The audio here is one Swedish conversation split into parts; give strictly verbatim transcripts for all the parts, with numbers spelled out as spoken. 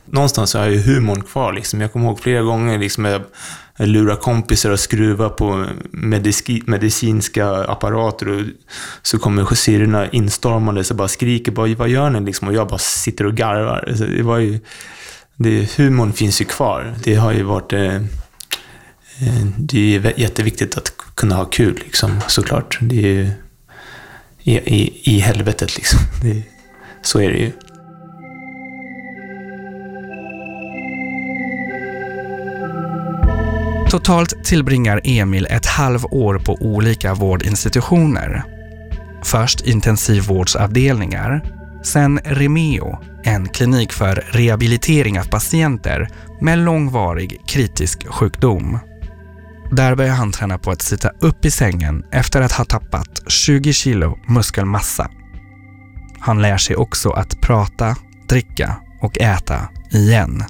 någonstans så har jag ju humorn kvar liksom. Jag kommer ihåg flera gånger liksom jag, jag lurar kompisar och skruva på medici, medicinska apparater och så kommer syrorna instormande så bara skriker bara, vad gör ni liksom? Och jag bara sitter och garvar. Så det var ju, det, humorn finns ju kvar. Det har ju varit eh, det är jätteviktigt att kunna ha kul liksom, såklart. Det är ju i, i, i helvetet liksom. Det, så är det ju. Totalt tillbringar Emil ett halvår på olika vårdinstitutioner. Först intensivvårdsavdelningar, sen Remeo, en klinik för rehabilitering av patienter med långvarig kritisk sjukdom. Där börjar han träna på att sitta upp i sängen efter att ha tappat tjugo kilo muskelmassa. Han lär sig också att prata, dricka och äta igen.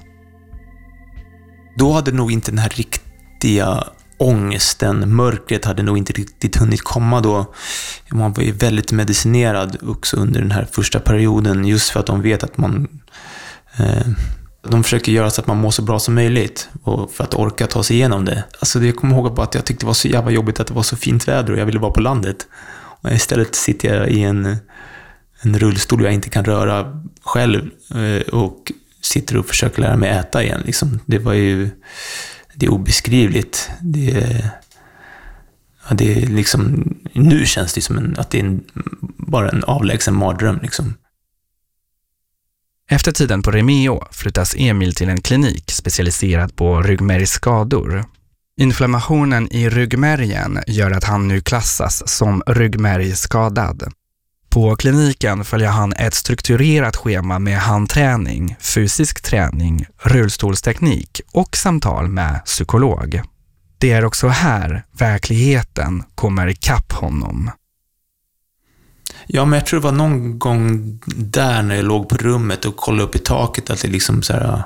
Då hade nog inte den här riktiga ångesten, mörkret hade nog inte riktigt hunnit komma då. Man var ju väldigt medicinerad också under den här första perioden, just för att de vet att man eh, de försöker göra så att man mår så bra som möjligt och för att orka ta sig igenom det. Alltså det, jag kommer ihåg att jag tyckte det var så jävla jobbigt att det var så fint väder och jag ville vara på landet. Och istället sitter jag i en, en rullstol och jag inte kan röra själv och sitter och försöker lära mig äta igen. Liksom. Det var ju det är obeskrivligt. Det är, ja, det är liksom, nu känns det som en, att det är en, bara en avlägsen mardröm liksom. Efter tiden på Remeo flyttas Emil till en klinik specialiserad på ryggmärgsskador. Inflammationen i ryggmärgen gör att han nu klassas som ryggmärgsskadad. På kliniken följer han ett strukturerat schema med handträning, fysisk träning, rullstolsteknik och samtal med psykolog. Det är också här verkligheten kommer ikapp honom. Ja, men jag tror det var någon gång där när jag låg på rummet och kollade upp i taket att det liksom så här,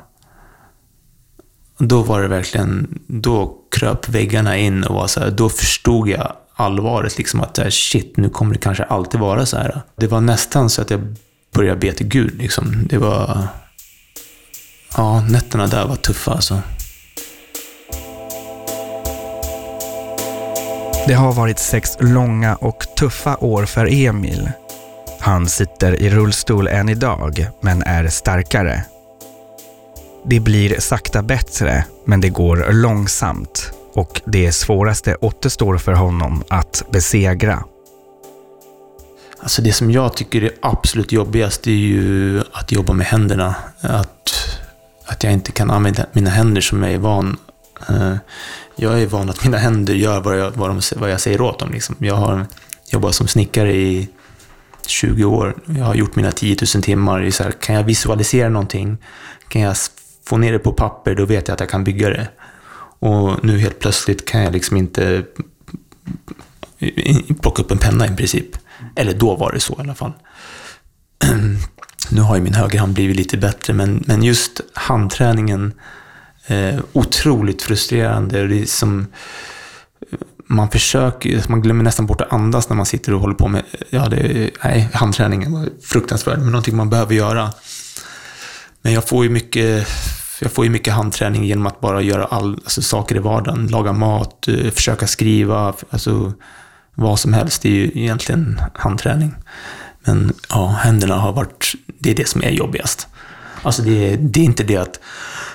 då var det verkligen, då kröp väggarna in och var så här, då förstod jag allvaret liksom att shit, nu kommer det kanske alltid vara så här. Det var nästan så att jag började be till Gud liksom. Det var, ja, nätterna där var tuffa alltså. Det har varit sex långa och tuffa år för Emil. Han sitter i rullstol än idag, men är starkare. Det blir sakta bättre, men det går långsamt. Och det svåraste återstår för honom att besegra. Alltså det som jag tycker är absolut jobbigast är ju att jobba med händerna. Att, att jag inte kan använda mina händer som jag är van. Jag är van att mina händer gör vad jag, vad de, vad jag säger åt dem. Liksom. Jag har jobbat som snickare i tjugo år. Jag har gjort mina tio tusen timmar. Så här, kan jag visualisera någonting? Kan jag få ner det på papper? Då vet jag att jag kan bygga det. Och nu helt plötsligt kan jag liksom inte plocka upp en penna i princip. Eller då var det så i alla fall. Nu har ju min högerhand blivit lite bättre. Men, men just handträningen eh, otroligt frustrerande. Det är som, man försöker, man glömmer nästan bort att andas när man sitter och håller på med, ja det, nej, handträningen var fruktansvärd. Men någonting man behöver göra. Men jag får ju mycket... Jag får ju mycket handträning genom att bara göra all, alltså, saker i vardagen. Laga mat, försöka skriva, alltså vad som helst. Det är ju egentligen handträning. Men ja, händerna har varit, det är det som är jobbigast. Alltså det är, det är inte det att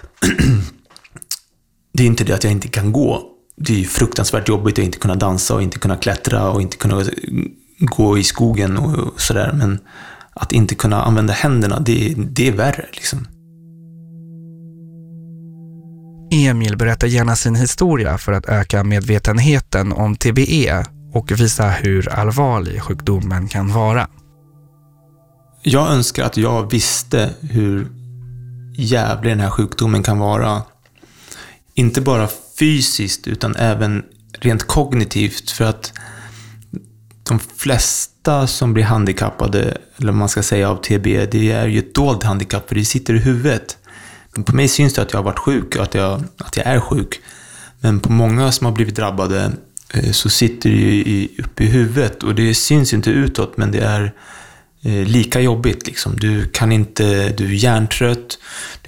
det är inte det att jag inte kan gå. Det är ju fruktansvärt jobbigt att inte kunna dansa och inte kunna klättra och inte kunna gå i skogen och sådär. Men att inte kunna använda händerna, det, det är värre liksom. Emil berättar gärna sin historia för att öka medvetenheten om T B E och visa hur allvarlig sjukdomen kan vara. Jag önskar att jag visste hur jävlig den här sjukdomen kan vara. Inte bara fysiskt utan även rent kognitivt, för att de flesta som blir handikappade, eller man ska säga av T B E, det är ju ett dolt handikapp för det sitter i huvudet. Men på mig syns det att jag har varit sjuk och att jag, att jag är sjuk. Men på många som har blivit drabbade eh, så sitter det ju i, uppe i huvudet. Och det syns inte utåt, men det är eh, lika jobbigt. Liksom. Du kan inte, du är hjärntrött,